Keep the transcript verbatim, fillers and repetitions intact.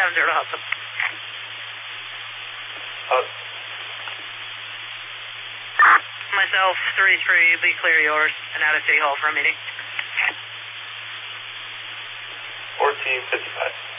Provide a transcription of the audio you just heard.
ground zero to Hudson. Hudson. Myself, three three, be clear yours, and out of City Hall for a meeting. fourteen fifty-five.